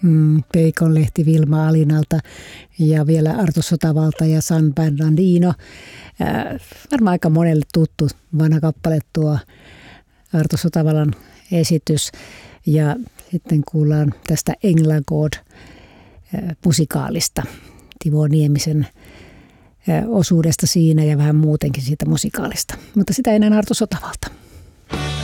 Peikonlehti Vilma Alinalta ja vielä Arto Sotavalta ja San Bernardino. Varmaan aika monelle tuttu vanha kappale tuo Arto Sotavallan esitys. Ja sitten kuullaan tästä Englagård musikaalista, Timo Niemisen osuudesta siinä ja vähän muutenkin siitä musikaalista. Mutta sitä ennen Arto Sotavalta.